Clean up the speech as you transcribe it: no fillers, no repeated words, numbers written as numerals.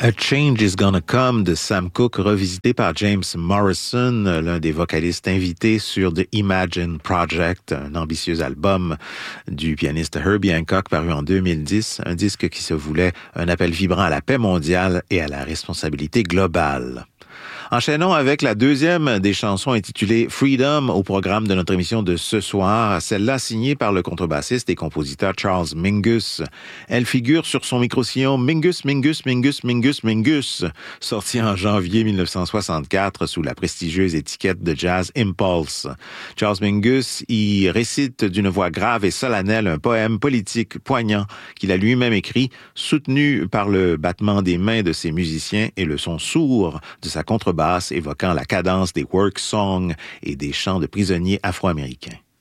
A Change is Gonna Come de Sam Cooke, revisité par James Morrison, l'un des vocalistes invités sur The Imagine Project, un ambitieux album du pianiste Herbie Hancock paru en 2010, un disque qui se voulait un appel vibrant à la paix mondiale et à la responsabilité globale. Enchaînons avec la deuxième des chansons intitulée Freedom au programme de notre émission de ce soir, celle-là signée par le contrebassiste et compositeur Charles Mingus. Elle figure sur son micro-sillon Mingus, Mingus, Mingus, Mingus, Mingus, sorti en janvier 1964 sous la prestigieuse étiquette de jazz Impulse. Charles Mingus y récite d'une voix grave et solennelle un poème politique poignant qu'il a lui-même écrit, soutenu par le battement des mains de ses musiciens et le son sourd de sa contrebasse évoquant la cadence des work songs et des chants de prisonniers afro-américains.